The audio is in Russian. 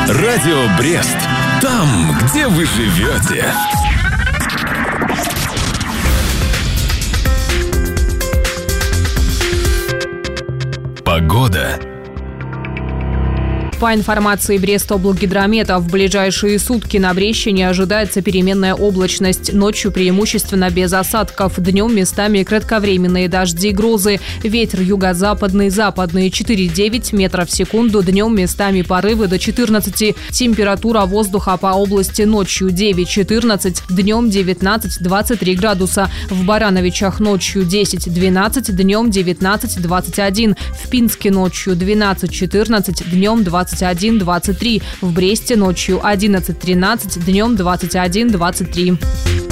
Радио Брест. Там, где вы живете. Погода. По информации Брестоблгидромета, в ближайшие сутки на Брещине ожидается переменная облачность. Ночью преимущественно без осадков. Днем местами кратковременные дожди и грозы. Ветер юго-западный, западный 4,9 метров в секунду. Днем местами порывы до 14. Температура воздуха по области ночью 9-14, днем 19-23 градуса. В Барановичах ночью 10-12, днем 19-21. В Пинске ночью 12-14, днем 21-23. В Бресте ночью 11-13, днем 21-23.